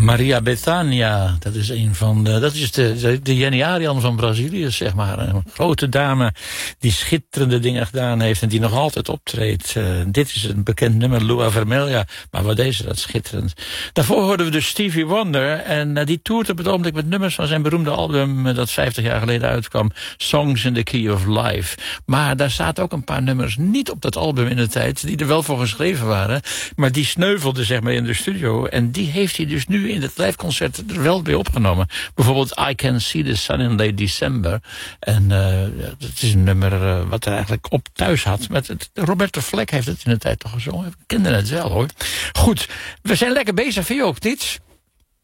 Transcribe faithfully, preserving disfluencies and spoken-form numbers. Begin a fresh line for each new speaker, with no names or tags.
Maria Bethânia, dat is een van de, dat is de, de Jenny Arian van Brazilië, zeg maar. Een grote dame die schitterende dingen gedaan heeft en die nog altijd optreedt. Uh, dit is een bekend nummer, Lua Vermelha, maar wat deze dat schitterend. Daarvoor hoorden we dus Stevie Wonder en uh, die toert op het ogenblik met nummers van zijn beroemde album uh, dat vijftig jaar geleden uitkwam, Songs in the Key of Life. Maar daar zaten ook een paar nummers niet op dat album in de tijd, die er wel voor geschreven waren, maar die sneuvelden zeg maar in de studio en die heeft hij dus nu in het liveconcert er wel bij opgenomen. Bijvoorbeeld I Can See the Sun in Late December. En uh, het is een nummer uh, wat er eigenlijk op thuis had. Met het, Roberto Fleck heeft het in de tijd toch gezongen. We kenden het wel hoor. Goed, we zijn lekker bezig, vind je ook niet?